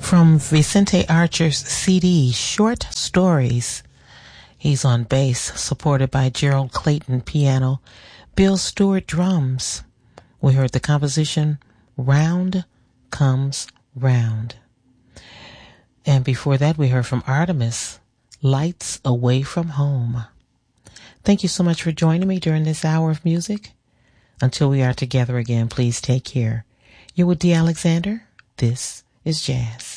From Vicente Archer's CD, Short Stories. He's on bass, supported by Gerald Clayton piano, Bill Stewart drums. We heard the composition, Round Comes Round. And before that, we heard from Artemis, Lights Away from Home. Thank you so much for joining me during this hour of music. Until we are together again, please take care. You're with D. Alexander. This is Jazz.